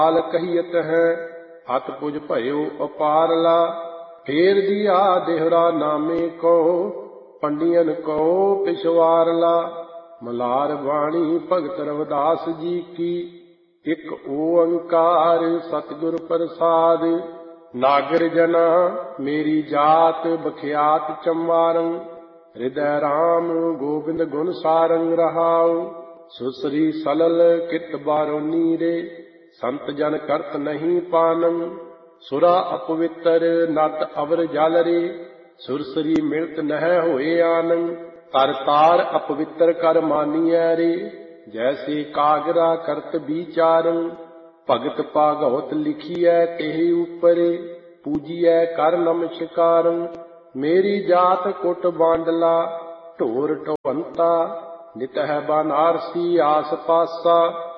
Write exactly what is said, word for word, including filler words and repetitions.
ਹਾਲ ਕਹੀਤ ਹੈ ਹਤ ਪੁਜ ਭਇਓ ਅਪਾਰਲਾ। ਫੇਰ ਦੀਆ ਦੇਹਰਾ ਨਾਮੇ ਕੋ ਪੰਡੀਅਨ ਕੋ ਪਿਛਵਾਰਲਾ। ਮਲਾਰ ਬਾਣੀ ਭਗਤ ਰਵਿਦਾਸ ਜੀ ਕੀ ਇਕ ਓੰਕਾਰ ਸਤਿਗੁਰ ਪ੍ਰਸਾਦ। ਨਾਗਰ ਜਨਾ ਮੇਰੀ ਜਾਤ ਬਖਿਆਤ ਚਮਾਰੰ ਹਿਰਦੈ ਰਾਮ ਗੋਬਿੰਦ ਗੁਣ ਸਾਰੰਗ ਰਹਾਉ। ਸੁਸਰੀ ਸਲਲ ਕਿਤ ਬਾਰੋਨੀ ਰੇ ਸੰਤ ਜਨ ਕਰਤ ਨਹੀਂ ਪਾਨੰ। ਸੁਰਾ ਅਪਵਿੱਤਰ ਨਤ ਅਵਰ ਜਲ ਰੇ ਸੁਰਸਰੀ ਮਿਲਤ ਨਹਿ ਹੋਏ ਆਨੰ। ਤਰ ਤਾਰ ਅਪਵਿੱਤਰ ਕਰ ਮਾਨੀਐ ਰੇ ਜੈਸੇ ਕਾਗਰਾ ਕਰਤ ਵਿਚਾਰੰ। ਭਗਤ ਭਾਗਵਤ ਲਿਖੀਐ ਤੇਹਿ ਉਪਰੇ ਪੂਜੀਐ ਕਰ ਨਮਸਕਾਰੰ। ਮੇਰੀ ਜਾਤ ਕੁਟ ਬਾਂਡਲਾ ਢੋਰ ਢੋਵੰਤਾ ਨਿਤ ਹੈ ਬਨਾਰਸੀ ਆਸ ਪਾਸਾ।